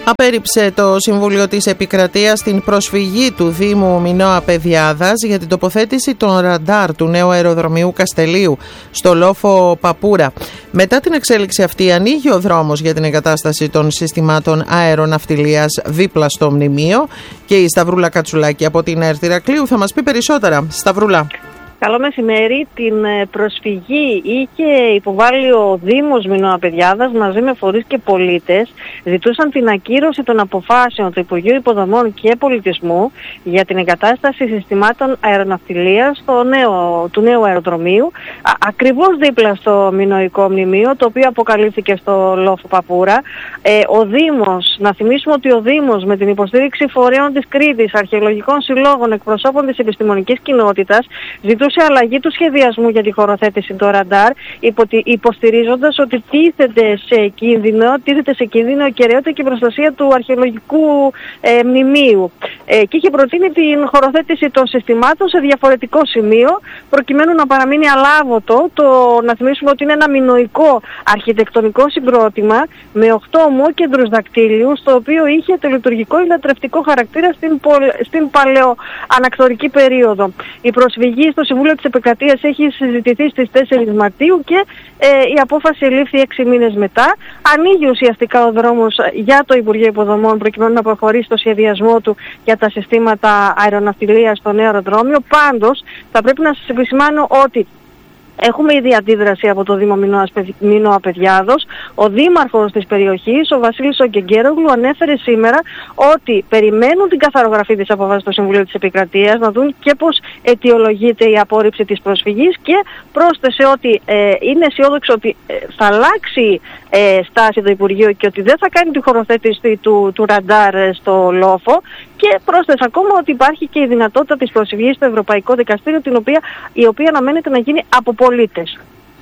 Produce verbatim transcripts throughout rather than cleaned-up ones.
Απέρριψε το Συμβούλιο της Επικρατείας την προσφυγή του Δήμου Μινώα Παιδιάδας για την τοποθέτηση των ραντάρ του νέου αεροδρομίου Καστελείου στο λόφο Παπούρα. Μετά την εξέλιξη αυτή ανοίγει ο δρόμος για την εγκατάσταση των συστημάτων αεροναυτιλίας δίπλα στο μνημείο και η Σταυρούλα Κατσουλάκη από την ΕΡΤ Ηρακλείου θα μας πει περισσότερα. Σταυρούλα. Καλό μεσημέρι. Την προσφυγή είχε υποβάλει ο Δήμος Μινώα Παιδιάδας μαζί με φορείς και πολίτες. Ζητούσαν την ακύρωση των αποφάσεων του Υπουργείου Υποδομών και Πολιτισμού για την εγκατάσταση συστημάτων αεροναυτιλίας στο νέο, του νέου αεροδρομίου, α, ακριβώς δίπλα στο μινωικό μνημείο, το οποίο αποκαλύφθηκε στο λόφο Παπούρα. Ε, ο Δήμος, να θυμίσουμε ότι ο Δήμος με την υποστήριξη φορέων της Κρήτης, αρχαιολογικών συλλόγων, εκπροσώπων της επιστημονικής κοινότητας, ζητούσε σε αλλαγή του σχεδιασμού για τη χωροθέτηση του ραντάρ, υποστηρίζοντας ότι τίθεται σε κίνδυνο, τίθεται σε κίνδυνο η κυριότητα και η προστασία του αρχαιολογικού ε, μνημείου. Ε, και είχε προτείνει την χωροθέτηση των συστημάτων σε διαφορετικό σημείο, προκειμένου να παραμείνει αλάβωτο. Το, να θυμίσουμε ότι είναι ένα μινωικό αρχιτεκτονικό συγκρότημα με οκτώ ομόκεντρους δακτύλιους, το οποίο είχε το λειτουργικό ή λατρευτικό χαρακτήρα στην, στην παλαιοανακτορική περίοδο. Η προσφυγή στο Συμβούλιο της Επικρατείας έχει συζητηθεί στις τέσσερις Μαρτίου και ε, η απόφαση ελήφθη έξι μήνες μετά. Ανοίγει ουσιαστικά ο δρόμος για το Υπουργείο Υποδομών προκειμένου να προχωρήσει το σχεδιασμό του για τα συστήματα αεροναυτιλίας στο νέο αεροδρόμιο. Πάντως, θα πρέπει να σας επισημάνω ότι έχουμε ήδη αντίδραση από το Δήμο Μινώα Παιδιάδος. Ο δήμαρχος της περιοχής, ο Βασίλης Ογκεγκέρογλου, ανέφερε σήμερα ότι περιμένουν την καθαρογραφή της απόφασης του Συμβουλίου της Επικρατείας, να δουν και πώς αιτιολογείται η απόρριψη της προσφυγής, και πρόσθεσε ότι ε, είναι αισιόδοξο ότι ε, θα αλλάξει ε, στάση το Υπουργείο και ότι δεν θα κάνει τη χωροθέτηση του, του ραντάρ στο λόφο. Και πρόσθεσε ακόμα ότι υπάρχει και η δυνατότητα της προσφυγής στο Ευρωπαϊκό Δικαστήριο, την οποία, η οποία αναμένεται να γίνει από πολίτες.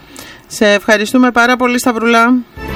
Σε ευχαριστούμε πάρα πολύ, Σταυρουλά.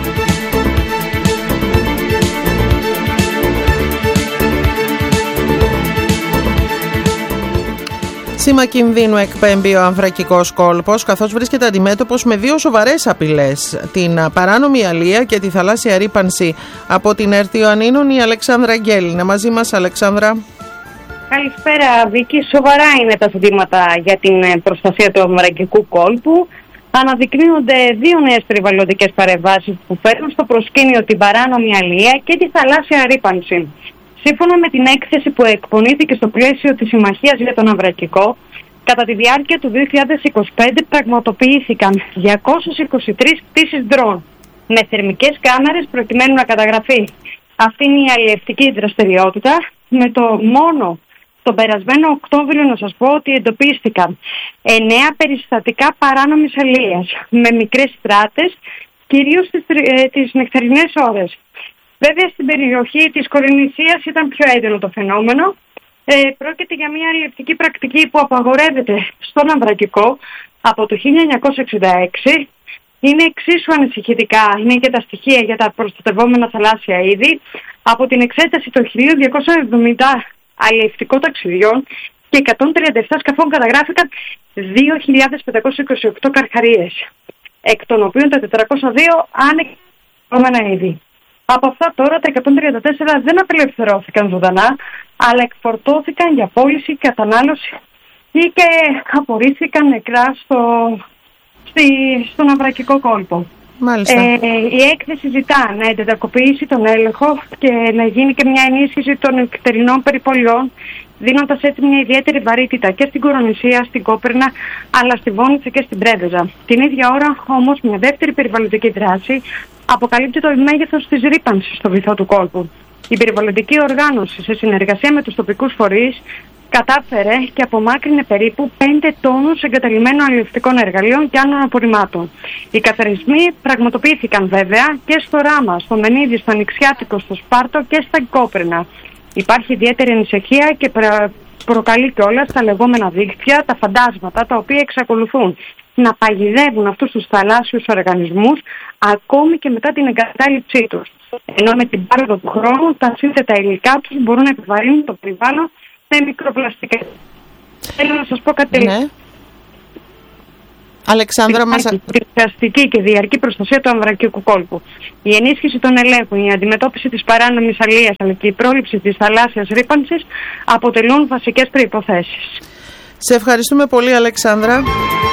Σήμα κινδύνου εκπέμπει ο Αμβρακικός κόλπος, καθώς βρίσκεται αντιμέτωπος με δύο σοβαρές απειλές: την παράνομη αλεία και τη θαλάσσια ρύπανση. Από την ΕΡΤ Ιωαννίνων, η Αλεξάνδρα Αγγέλη. Είναι μαζί μας, Αλεξάνδρα. Καλησπέρα, Βίκη. Σοβαρά είναι τα ζητήματα για την προστασία του Αμβρακικού κόλπου. Αναδεικνύονται δύο νέες περιβαλλοντικές παρεμβάσεις που φέρνουν στο προσκήνιο την παράνομη αλεία και τη θαλάσσια ρύπανση. Σύμφωνα με την έκθεση που εκπονήθηκε στο πλαίσιο της Συμμαχίας για τον Αμβρακικό, κατά τη διάρκεια του δύο χιλιάδες είκοσι πέντε πραγματοποιήθηκαν διακόσιες είκοσι τρεις πτήσεις ντρόν με θερμικές κάμερες προκειμένου να καταγραφεί. Αυτή είναι η αλλιευτική δραστηριότητα. Με το μόνο τον περασμένο Οκτώβριο να σας πω ότι εντοπίστηκαν εννέα περιστατικά παράνομης αλίας με μικρές στράτες, κυρίως τις, ε, τις νεκταρινές ώρες. Βέβαια, στην περιοχή της Κορινθίας ήταν πιο έντονο το φαινόμενο. Ε, πρόκειται για μια αλλιευτική πρακτική που απαγορεύεται στον Αμβρακικό από το χίλια εννιακόσια εξήντα έξι. Είναι εξίσου ανησυχητικά, είναι και τα στοιχεία για τα προστατευόμενα θαλάσσια είδη. Από την εξέταση των χίλια διακόσια εβδομήντα αλλιευτικών ταξιδιών και εκατόν τριάντα επτά σκαφών καταγράφηκαν δύο χιλιάδες πεντακόσιες είκοσι οκτώ καρχαρίες, εκ των οποίων τα τετρακόσια δύο ανεκπληρωμένα είδη. Από αυτά τώρα τα εκατόν τριάντα τέσσερα δεν απελευθερώθηκαν ζωντανά, αλλά εκφορτώθηκαν για πώληση και κατανάλωση ή και απορρίφθηκαν νεκρά στο, στη, στον Αμβρακικό κόλπο. Ε, η έκθεση ζητά να εντατικοποιήσει τον έλεγχο και να γίνει και μια ενίσχυση των νεκτερινών περιπολιών, δίνοντας έτσι μια ιδιαίτερη βαρύτητα και στην Κορονησία, στην Κόπερνα, αλλά στη Βόνιτσα και στην Πρέβεζα. Την ίδια ώρα όμως μια δεύτερη περιβαλλοντική δράση αποκαλύπτει το μέγεθος της ρύπανσης στο βυθό του κόλπου. Η περιβαλλοντική οργάνωση, σε συνεργασία με τους τοπικούς φορείς, κατάφερε και απομάκρυνε περίπου πέντε τόνους εγκαταλειμμένων αλλιευτικών εργαλείων και άλλων απορριμμάτων. Οι καθαρισμοί πραγματοποιήθηκαν βέβαια και στο Ράμα, στο Μενίδη, στο Ανοιξιάτικο, στο Σπάρτο και στα Κόπερνα. Υπάρχει ιδιαίτερη ανησυχία και προκαλεί κιόλας τα λεγόμενα δίκτυα, τα φαντάσματα, τα οποία εξακολουθούν να παγιδεύουν αυτούς τους θαλάσσιους οργανισμούς ακόμη και μετά την εγκατάλειψή τους. Ενώ με την πάροδο του χρόνου τα σύνθετα υλικά τους μπορούν να επιβαρύνουν το περιβάλλον με μικροπλαστικά. Θέλω να σας πω κάτι. Ναι. Αλεξάνδρα, μας... Ουσιαστική και διαρκή προστασία του αμβρακικού κόλπου. Η ενίσχυση των ελέγχων, η αντιμετώπιση της παράνομης αλίας αλλά και η πρόληψη της θαλάσσιας ρύπανσης αποτελούν βασικές προϋποθέσεις. Σε ευχαριστούμε πολύ, Αλεξάνδρα.